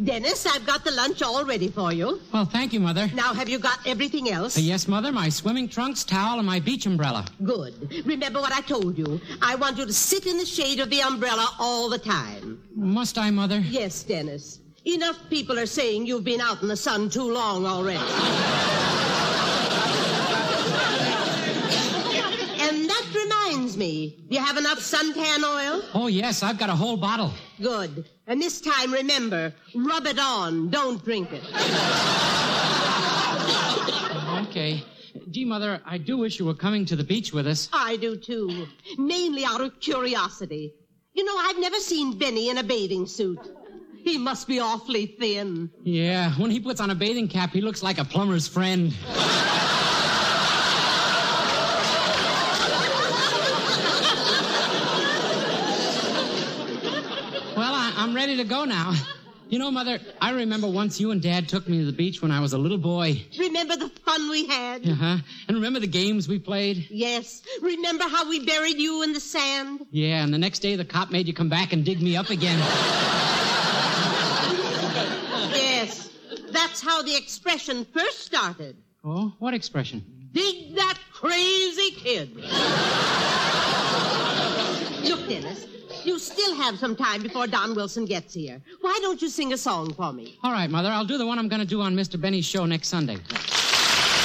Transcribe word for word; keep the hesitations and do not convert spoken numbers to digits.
Dennis, I've got the lunch all ready for you. Well, thank you, Mother. Now, have you got everything else? Uh, yes, Mother. My swimming trunks, towel, and my beach umbrella. Good. Remember what I told you. I want you to sit in the shade of the umbrella all the time. Must I, Mother? Yes, Dennis. Enough people are saying you've been out in the sun too long already. And that reminds me, do you have enough suntan oil? Oh, yes, I've got a whole bottle. Good. And this time, remember, rub it on, don't drink it. Okay. Gee, Mother, I do wish you were coming to the beach with us. I do, too. Mainly out of curiosity. You know, I've never seen Benny in a bathing suit. He must be awfully thin. Yeah, when he puts on a bathing cap, he looks like a plumber's friend. Well, I, I'm ready to go now. You know, Mother, I remember once you and Dad took me to the beach when I was a little boy. Remember the fun we had? Uh-huh. And remember the games we played? Yes. Remember how we buried you in the sand? Yeah, and the next day the cop made you come back and dig me up again. Yes. That's how the expression first started. Oh, what expression? Dig that crazy kid. Look, Dennis, you still have some time before Don Wilson gets here. Why don't you sing a song for me? All right, Mother, I'll do the one I'm going to do on Mister Benny's show next Sunday.